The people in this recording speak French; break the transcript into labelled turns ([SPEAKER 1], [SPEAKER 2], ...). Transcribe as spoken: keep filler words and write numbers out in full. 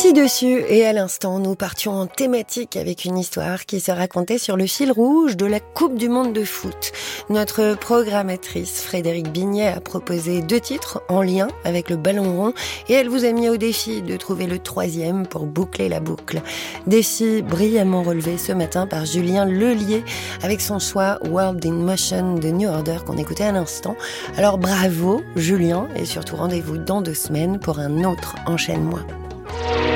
[SPEAKER 1] Ci-dessus et à l'instant, nous partions en thématique avec une histoire qui se racontait sur le fil rouge de la Coupe du Monde de foot. Notre programmatrice Frédérique Bignet a proposé deux titres en lien avec le ballon rond et elle vous a mis au défi de trouver le troisième pour boucler la boucle. Défi brillamment relevé ce matin par Julien Lelier avec son choix World in Motion de New Order qu'on écoutait à l'instant. Alors bravo Julien et surtout rendez-vous dans deux semaines pour un autre Enchaîne-moi.